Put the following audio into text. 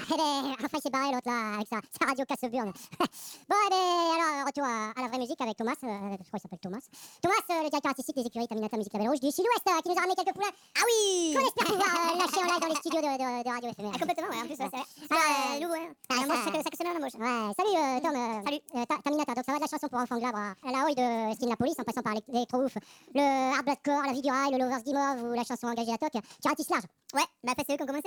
Eh ben, enfin, il s'est barré l'autre là, avec sa radio casse-burne. Bon, eh ben, alors, retour à la vraie musique avec Thomas, je crois qu'il s'appelle Thomas. Thomas, le directeur artistique des écuries Taminata Musique Label Rouge du Sud-Ouest, qui nous a ramené quelques poulains Ah oui. qu'on espère pouvoir lâcher en live dans les studios de Radio FMR. Ah, complètement, ouais, en plus, ouais, c'est nouveau, hein. Ah, Moi, ça- ça sonne à l'embauche. Ouais, salut Tom. Salut. Taminata, donc ça va de la chanson pour enfants glabres à la oi de style la police en passant par l'électro-ouf, le hard bloodcore, la vie du rail, le lovers Dimov ou la chanson engagée à toc. Tu ratisses large. Ouais, bah, après, c'est eux qui ont commencé.